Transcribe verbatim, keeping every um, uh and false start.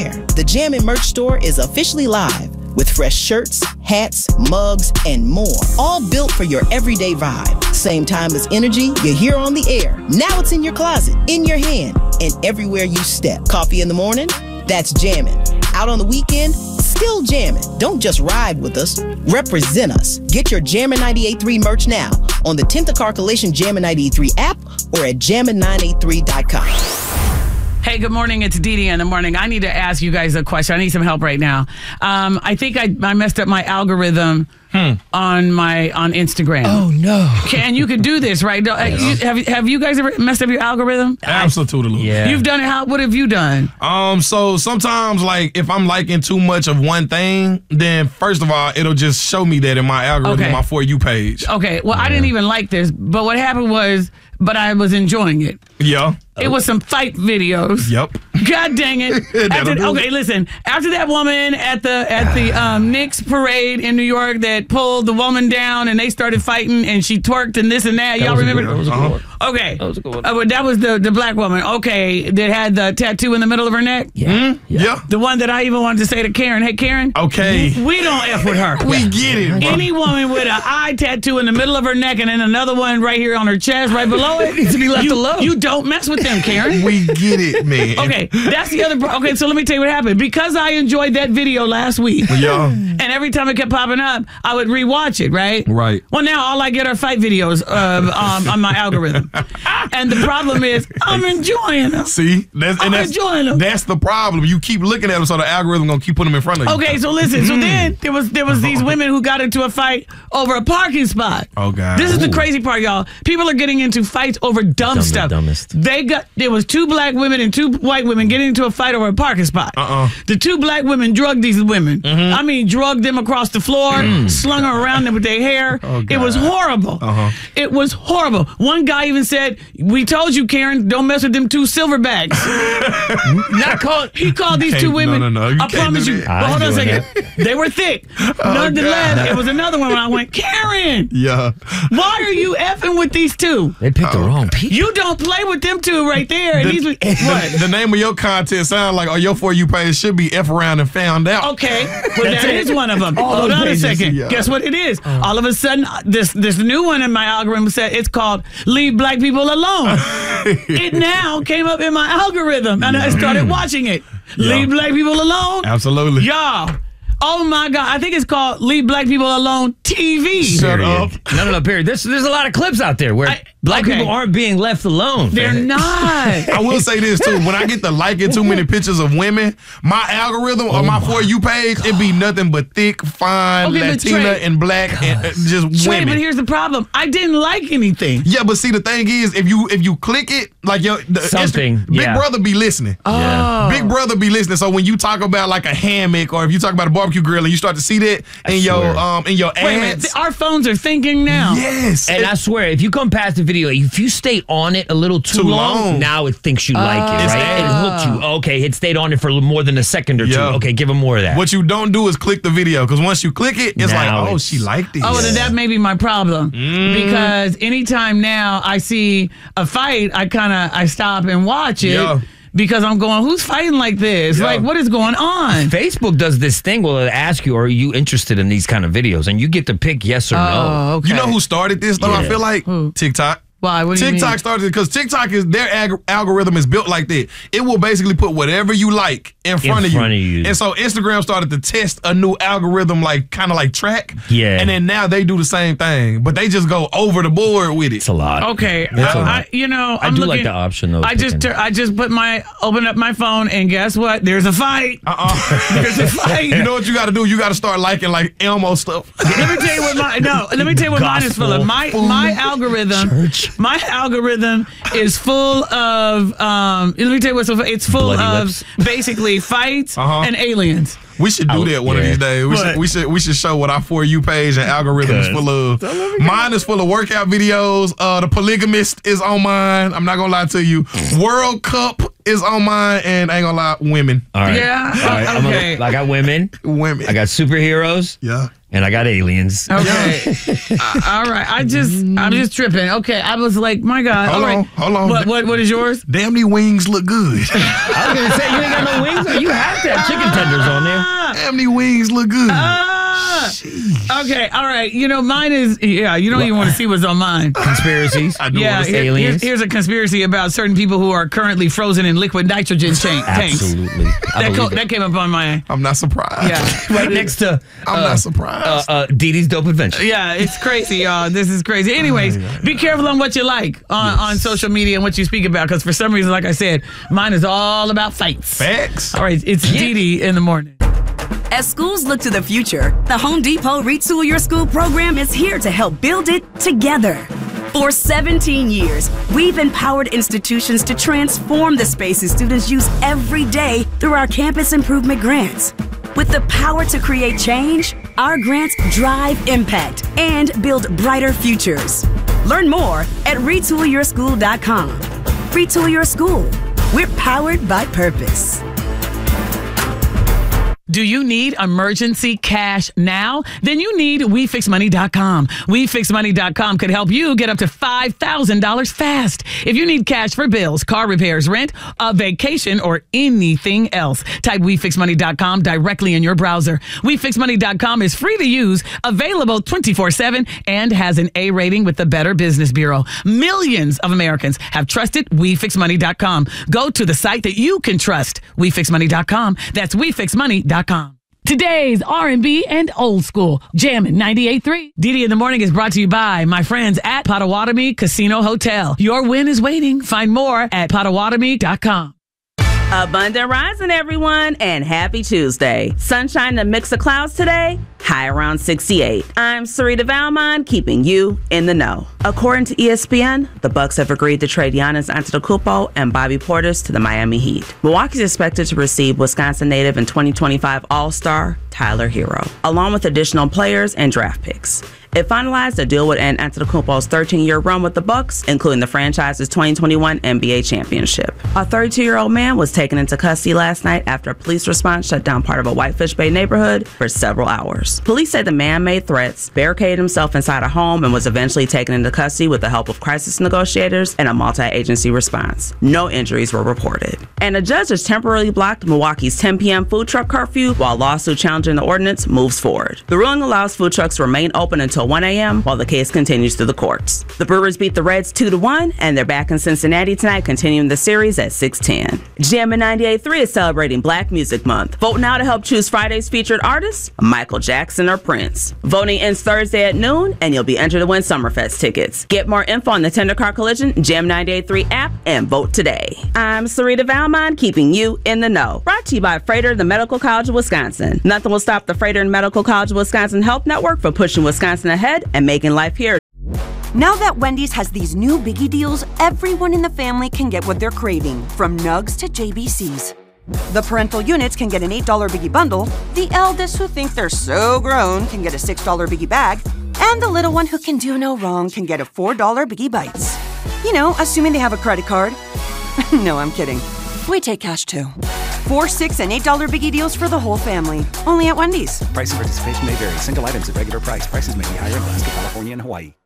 The Jammin' merch store is officially live with fresh shirts, hats, mugs, and more, all built for your everyday vibe. Same time as energy you hear on the air. Now it's in your closet, in your hand, and everywhere you step. Coffee in the morning? That's Jammin'. Out on the weekend? Still jammin'. Don't just ride with us, represent us. Get your Jammin' ninety-eight point three merch now on the tenth of Car Coalition Jammin' ninety-eight point three app or at jammin nine eight three dot com. Hey, good morning. It's Dee Dee in the morning. I need to ask you guys a question. I need some help right now. Um, I think I, I messed up my algorithm hmm. on my on Instagram. Oh no! And you could do this, right? Yeah. You, have have you guys ever messed up your algorithm? Absolutely. Yeah. You've done it. How? What have you done? Um. So sometimes, like, if I'm liking too much of one thing, then first of all, it'll just show me that in my algorithm, okay. my For You page. Okay. Well, yeah. I didn't even like this, but what happened was, but I was enjoying it. Yeah. It was some fight videos. Yep. God dang it. After, okay, listen. After that woman at the at the um, Knicks parade in New York that pulled the woman down and they started fighting and she twerked and this and that. that Y'all remember? That was a good one. Okay. That was a good one. Uh, that was the, the black woman. Okay. That had the tattoo in the middle of her neck. Yeah. Mm-hmm. yeah. Yeah. The one that I even wanted to say to Karen. Hey, Karen. Okay. We don't F with her. We get it. Bro. Any woman with an eye tattoo in the middle of her neck and then another one right here on her chest, right below it, needs to be left you, alone. You don't mess with them, Karen. We get it, man. Okay, that's the other. Pro- okay, so let me tell you what happened. Because I enjoyed that video last week, Yeah. and every time it kept popping up, I would rewatch it. Right. Right. Well, now all I get are fight videos uh, um, on my algorithm, and the problem is I'm enjoying them. See, that's, and I'm that's, enjoying them. That's the problem. You keep looking at them, so the algorithm gonna keep putting them in front of you. Okay, so listen. So then there was there was these women who got into a fight over a parking spot. Oh God. This is the Ooh. crazy part, y'all. People are getting into fights over dumb Dumb, stuff. the dumbest. They got there was two black women and two white women getting into a fight over a parking spot. Uh-uh. The two black women drugged these women. Mm-hmm. I mean, drugged them across the floor, slung her around them with their hair. Oh, it was God. horrible. Uh-huh. It was horrible. One guy even said, "We told you, Karen, don't mess with them two silverbacks." Not called. He called these two can't- women. no, no, no, you I can't promise do you. that. But hold on a I'm doing second. They were thick. Nonetheless, God. it was another one when I went, Karen, Yeah. why are you effing with these two? They picked the wrong people. You don't play with them two right there. And The, these were, the- what? the name of your content sound like, or your For You page should be F around and found out. Okay, well that is one of them. All Hold those on a pages, second. yeah. Guess what it is? All of a sudden, this this new one in my algorithm said it's called "Leave Black People Alone." It now came up in my algorithm, and I started watching it. Yeah. Leave Black People Alone. Absolutely. Y'all. Oh my God! I think it's called "Leave Black People Alone" T V. Shut Period. up. No, no, no, period. There's, there's a lot of clips out there where I- black okay. people aren't being left alone. They're not. I will say this too. When I get to liking too many pictures of women, my algorithm or my For You page, it be nothing but thick, fine, Okay, but Latina Trey- and black and uh, just Trey, women. but here's the problem. I didn't like anything. Yeah, but see, the thing is, if you if you click it, like your the Something, Insta- Big yeah. Brother be listening. Yeah. Big Brother be listening. So when you talk about like a hammock or if you talk about a barbecue grill and you start to see that in your swear. um in your Wait a minute. ads, th- Our phones are thinking now. yes, And it- I swear, if you come past the video, if you stay on it a little too, Too long. now it thinks you like it, It's right? that- It hooked you. Okay, it stayed on it for more than a second or two. Yeah. Okay, give them more of that. what you don't do is click the video because once you click it, it's Now like, oh, it's- she liked it. Oh, then that may be my problem because anytime now I see a fight, I kind of I stop and watch it Yeah. because I'm going, who's fighting like this? Yeah. Like, what is going on? Facebook does this thing where it'll ask you, are you interested in these kind of videos? And you get to pick yes or no. Oh, okay. You know who started this though? I Yeah. feel like Who? TikTok. Why? What do you TikTok mean? started because TikTok is their ag- algorithm is built like that. It will basically put whatever you like in front, of, front you. of you. And so Instagram started to test a new algorithm, like kind of like track. Yeah. And then now they do the same thing, but they just go over the board with it. It's a lot. Okay, That's a I, lot. I, you know, I I'm do looking, like the option, though, I just, picking. tur- I just put my, open up my phone, and guess what? There's a fight. Uh-uh. There's a fight. You know what you got to do? You got to start liking like Elmo stuff. Let me tell you what my no. Let me tell you what mine is full of. My my algorithm. Church. My algorithm is full of. Um, let me tell you what's. It's full Bloody of lips. basically fights Uh-huh. and aliens. We should do Oh, that one of yeah. these days. We What? should, we should we should show what our For You page and algorithm is Good. full of. Mine is full of workout videos. Uh, the Polygamist is on mine. I'm not gonna lie to you. World Cup is on mine, and I ain't gonna lie, women. All right. Yeah, All right. I'm okay. gonna- I got women. Women. I got superheroes. yeah. and I got aliens. Okay. uh, all right. I just, I'm just tripping. Okay. I was like, my God. Hold all on, right. hold on. What, what, what is yours? Damn, these wings look good. I was gonna say you ain't got no wings. You have to have chicken tenders on there. Damn, these wings look good. Ah, okay. All right. You know, mine is, yeah, you don't even want to see what's on mine. Conspiracies. I do Yeah, want to here- say aliens. here's, here's a conspiracy about certain people who are currently frozen in liquid nitrogen tank, tanks. Absolutely. I That, believe co- it. that came up on my, I'm not surprised. yeah. right next to I'm uh, not surprised. uh, uh, Dee Dee's Dope Adventure. Yeah, it's crazy, y'all. This is crazy. Anyways, be careful on what you like on, on social media and what you speak about, because for some reason, like I said, mine is all about fights. Facts. All right, it's Dee Dee in the morning. As schools look to the future, the Home Depot Retool Your School program is here to help build it together. For seventeen years, we've empowered institutions to transform the spaces students use every day through our campus improvement grants. With the power to create change, our grants drive impact and build brighter futures. Learn more at retool your school dot com. Retool Your School. We're powered by purpose. Do you need emergency cash now? Then you need we fix money dot com. we fix money dot com could help you get up to five thousand dollars fast. If you need cash for bills, car repairs, rent, a vacation, or anything else, type we fix money dot com directly in your browser. we fix money dot com is free to use, available twenty-four seven, and has an A rating with the Better Business Bureau. Millions of Americans have trusted we fix money dot com. Go to the site that you can trust, we fix money dot com. That's we fix money dot com. Today's R and B and old school, Jammin' ninety-eight point three. Dee Dee in the Morning is brought to you by my friends at Potawatomi Casino Hotel. Your win is waiting. Find more at potawatomi dot com. Abundant rising, everyone, and happy Tuesday. Sunshine and a mix of clouds today, high around sixty-eight. I'm Sarita Valmont, keeping you in the know. According to E S P N, the Bucks have agreed to trade Giannis Antetokounmpo and Bobby Portis to the Miami Heat. Milwaukee's expected to receive Wisconsin native and twenty twenty-five All-Star Tyler Hero, along with additional players and draft picks. It finalized a deal would end Antetokounmpo's thirteen-year run with the Bucks, including the franchise's twenty twenty-one N B A championship. A thirty-two-year-old man was taken into custody last night after a police response shut down part of a Whitefish Bay neighborhood for several hours. Police say the man made threats, barricaded himself inside a home, and was eventually taken into custody with the help of crisis negotiators and a multi-agency response. No injuries were reported. And a judge has temporarily blocked Milwaukee's ten p.m. food truck curfew while a lawsuit challenging the ordinance moves forward. The ruling allows food trucks to remain open until one a.m. while the case continues through the courts. The Brewers beat the Reds two to one, and they're back in Cincinnati tonight, continuing the series at six ten. Jammin' ninety-eight point three is celebrating Black Music Month. Vote now to help choose Friday's featured artists, Michael Jackson or Prince. Voting ends Thursday at noon, and you'll be entered to win Summerfest tickets. Get more info on the Tender Car Collision Jam ninety-eight point three app and vote today. I'm Sarita Valmont, keeping you in the know. Brought to you by Freighter, the Medical College of Wisconsin. Nothing will stop the Freighter and Medical College of Wisconsin Health Network from pushing Wisconsin ahead and making life here. Now that Wendy's has these new biggie deals, everyone in the family can get what they're craving, from nugs to J B Cs. The parental units can get an eight dollar biggie bundle, the eldest who think they're so grown can get a six dollar biggie bag, and the little one who can do no wrong can get a four dollar biggie bites. You know, assuming they have a credit card. No, I'm kidding. We take cash too. Four, six, and eight dollar biggie deals for the whole family. Only at Wendy's. Price and participation may vary. Single items at regular price. Prices may be higher in Alaska, California, and Hawaii.